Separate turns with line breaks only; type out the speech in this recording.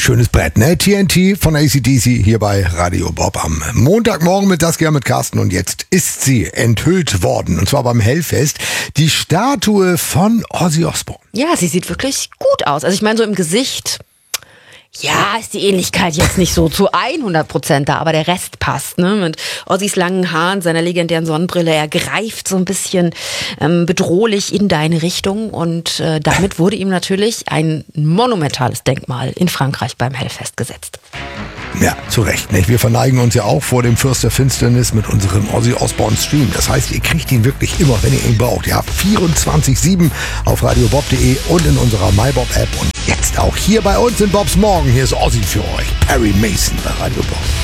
schönes Brett, ne? TNT von AC/DC hier bei Radio Bob am Montagmorgen mit Das Gern mit Carsten. Und jetzt ist sie enthüllt worden. Und zwar beim Hellfest. Die Statue von Ozzy Osbourne.
Ja, sie sieht wirklich gut aus. Also ich meine, so im Gesicht, ja, ist die Ähnlichkeit jetzt nicht so zu 100% da, aber der Rest passt, ne? Mit Ozzys langen Haaren, seiner legendären Sonnenbrille, er greift so ein bisschen bedrohlich in deine Richtung und damit wurde ihm natürlich ein monumentales Denkmal in Frankreich beim Hellfest gesetzt.
Ja, zu Recht, nicht? Wir verneigen uns ja auch vor dem Fürst der Finsternis mit unserem Ozzy Osbourne Stream. Das heißt, ihr kriegt ihn wirklich immer, wenn ihr ihn braucht. Ja, 24/7 auf radiobob.de und in unserer MyBob-App. Und jetzt auch hier bei uns in Bobs Morgen. Hier ist Ozzy für euch. Perry Mason bei Radio Bob.